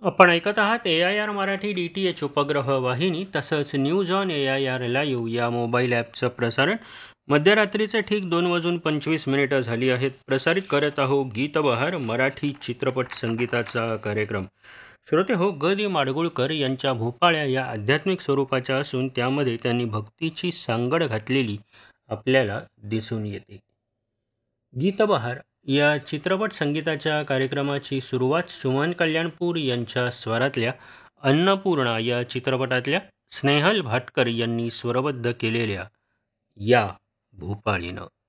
आपण ऐकत आहात AIR मराठी DTH उपग्रह वाहिनी तसंच न्यूज ऑन AIR लाईव्ह या मोबाईल ॲपचं प्रसारण मध्यरात्रीचे ठीक 2:25 झाली आहेत. प्रसारित करत आहो गीतबहार मराठी चित्रपट संगीताचा कार्यक्रम. श्रोते हो, ग दि माडगुळकर यांच्या भोपाळ्या या आध्यात्मिक स्वरूपाच्या असून त्यामध्ये त्यांनी भक्तीची सांगड घातलेली आपल्याला दिसून येते. गीतबहार या चित्रपट संगीताच्या कार्यक्रमाची सुरुवात सुमन कल्याणपूर यांच्या स्वरातल्या अन्नपूर्णा या चित्रपटातल्या स्नेहल भाटकर यांनी स्वरबद्ध केलेल्या या भूपाळीनं.